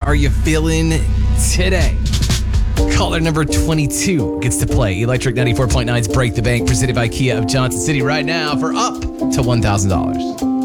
are you feeling today? Caller number 22 gets to play Electric 94.9's Break the Bank, presented by Kia of Johnson City right now for up to $1,000.